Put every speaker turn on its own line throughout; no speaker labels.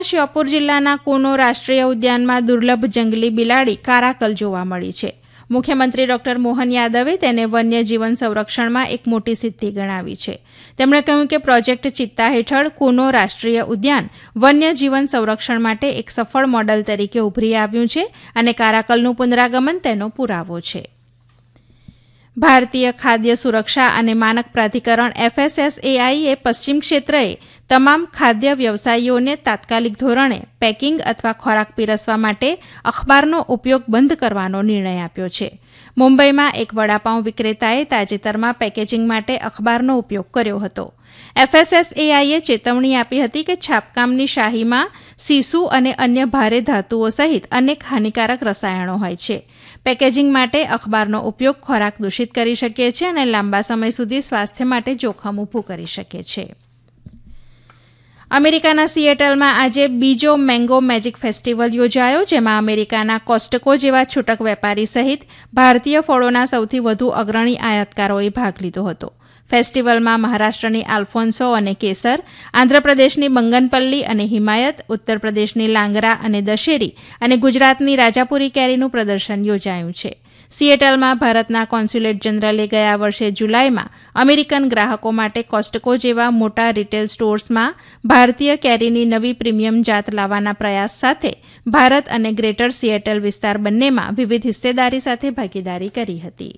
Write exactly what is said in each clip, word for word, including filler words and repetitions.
શ્યોપુર જિલ્લાના કુનો રાષ્ટ્રીય ઉદ્યાનમાં દુર્લભ જંગલી બિલાડી કારાકલ જોવા મળી છે. મુખ્યમંત્રી ડોક્ટર મોહન યાદવે તેને વન્ય જીવન સંરક્ષણમાં એક મોટી સિદ્ધિ ગણાવી છે. તેમણે કહ્યું કે પ્રોજેક્ટ ચિત્તા હેઠળ કુનો રાષ્ટ્રીય ઉદ્યાન વન્ય જીવન સંરક્ષણ માટે એક સફળ મોડલ તરીકે ઉભરી આવ્યું છે અને કારાકલનું પુનરાગમન તેનો પુરાવો છે. ભારતીય ખાદ્ય સુરક્ષા અને માનક પ્રાધિકરણ એફએસએસએઆઈ એ પશ્ચિમ ક્ષેત્રએ તમામ ખાદ્ય વ્યવસાયીઓને તાત્કાલિક ધોરણે પેકિંગ અથવા ખોરાક પીરસવા માટે અખબારનો ઉપયોગ બંધ કરવાનો નિર્ણય આપ્યો છે. મુંબઈમાં એક વડાપાઉં વિક્રેતાએ તાજેતરમાં પેકેજિંગ માટે અખબારનો ઉપયોગ કર્યો હતો. એફએસએસએઆઈએ ચેતવણી આપી હતી કે છાપકામની શાહીમાં સીસુ અને અન્ય ભારે ધાતુઓ સહિત અનેક હાનિકારક રસાયણો હોય છે. પેકેજિંગ માટે અખબારનો ઉપયોગ ખોરાક દૂષિત કરી શકે છે અને લાંબા સમય સુધી સ્વાસ્થ્ય માટે જોખમ ઊભું કરી શકે છે. અમેરિકાના સિએટલમાં આજે બીજો મેંગો મેજિક ફેસ્ટિવલ યોજાયો, જેમાં અમેરિકાના કોસ્ટકો જેવા છૂટક વેપારી સહિત ભારતીય ફળોના સૌથી વધુ અગ્રણી આયાતકારોએ ભાગ લીધો હતો. ફેસ્ટિવલમાં મહારાષ્ટ્રની આલ્ફોન્સો અને કેસર, આંધ્રપ્રદેશની બંગનપલ્લી અને હિમાયત, ઉત્તર પ્રદેશની લાંગરા અને દશેરી અને ગુજરાતની રાજાપુરી કેરીનું પ્રદર્શન યોજાયું છે. સિએટલમાં ભારતના કોન્સ્યુલેટ જનરલે ગયા વર્ષે જુલાઈમાં અમેરિકન ગ્રાહકો માટે કોસ્ટકો જેવા મોટા રિટેલ સ્ટોર્સમાં ભારતીય કેરીની નવી પ્રીમિયમ જાત લાવવાના પ્રયાસ સાથે ભારત અને ગ્રેટર સિએટલ વિસ્તાર બંનેમાં વિવિધ હિસ્સેદારી સાથે ભાગીદારી કરી હતી.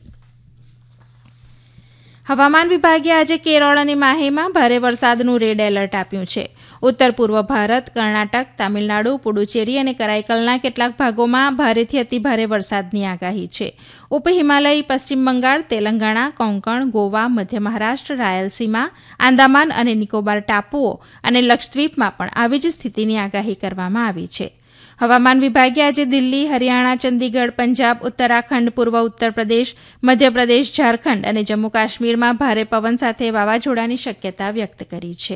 હવામાન વિભાગે આજે કેરળ અને માહેમાં ભારે વરસાદનું રેડ એલર્ટ આપ્યું છે. ઉત્તર પૂર્વ ભારત, કર્ણાટક, તામિલનાડુ, પુડુચેરી અને કરાઈકલના કેટલાક ભાગોમાં ભારેથી અતિભારે વરસાદની આગાહી છે. ઉપ હિમાલયી પશ્ચિમ બંગાળ, તેલંગાણા, કોંકણ, ગોવા, મધ્ય મહારાષ્ટ્ર, રાયલસીમા, આંદામાન અને નિકોબાર ટાપુઓ અને લક્ષદ્વીપમાં પણ આવી જ સ્થિતિની આગાહી કરવામાં આવી છે. હવામાન વિભાગે આજે દિલ્હી, હરિયાણા, ચંદીગઢ, પંજાબ, ઉત્તરાખંડ, પૂર્વ ઉત્તર પ્રદેશ, મધ્યપ્રદેશ, ઝારખંડ અને જમ્મુ કાશ્મીરમાં ભારે પવન સાથે વાવાઝોડાની શક્યતા વ્યક્ત કરી છે.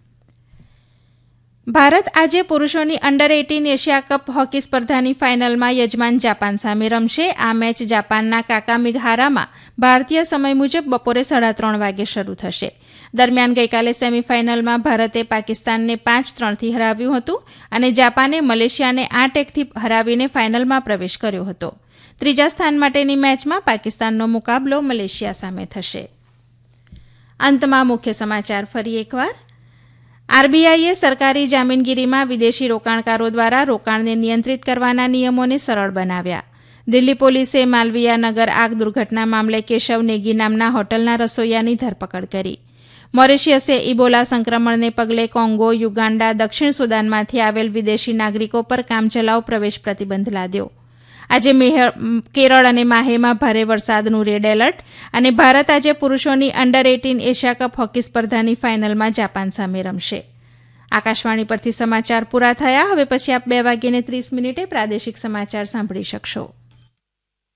ભારત આજે પુરુષોની under eighteen Asia cup hockey સ્પર્ધાની ફાઇનલમાં યજમાન જાપાન સામે રમશે. આ મેચ જાપાનના કાકામિહારામાં ભારતીય સમય મુજબ બપોરે સાડા ત્રણ વાગે શરૂ થશે. દરમિયાન ગઈકાલે સેમીફાઇનલમાં ભારતે પાકિસ્તાનને પાંચ ત્રણથી હરાવ્યું હતું અને જાપાને મલેશિયાને આઠ એકથી હરાવીને ફાઇનલમાં પ્રવેશ કર્યો હતો. ત્રીજા સ્થાન માટેની મેચમાં પાકિસ્તાનનો મુકાબલો મલેશિયા સામે થશે. અંતમાં મુખ્ય સમાચાર ફરી એકવાર. આરબીઆઈએ સરકારી જામીનગીરીમાં વિદેશી રોકાણકારો દ્વારા રોકાણને નિયંત્રિત કરવાના નિયમોને સરળ બનાવ્યા. દિલ્હી પોલીસે માલવીયા નગર આગ દુર્ઘટના મામલે કેશવ નેગી નામના હોટલના રસોઈયાની ધરપકડ કરી. મોરિશિયસે ઇબોલા સંક્રમણને પગલે કોંગો, યુગાન્ડા, દક્ષિણ સુદાનમાંથી આવેલ વિદેશી નાગરિકો પર કામચલાઉ પ્રવેશ પ્રતિબંધ લાદ્યો. આજે કેરળ અને માહેમાં ભારે વરસાદનું રેડ એલર્ટ અને ભારત આજે પુરુષોની under eighteen Asia cup hockey સ્પર્ધાની ફાઇનલમાં જાપાન સામે રમશે. આકાશવાણી પરથી સમાચાર પૂરા થયા. હવે પછી આપ બે વાગ્યે ત્રીસ મિનિટે પ્રાદેશિક સમાચાર સાંભળી શકશો.